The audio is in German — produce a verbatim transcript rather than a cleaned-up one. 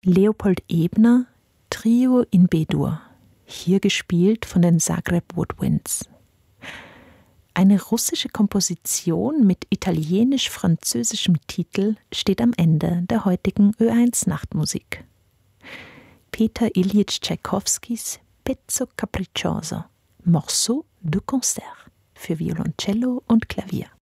Leopold Ebner, Trio in B-Dur, hier gespielt von den Zagreb Woodwinds. Eine russische Komposition mit italienisch-französischem Titel steht am Ende der heutigen Ö eins Nachtmusik. Peter Ilyich Tschaikowskis Pezzo Capriccioso, Morceau de Concert für Violoncello und Klavier.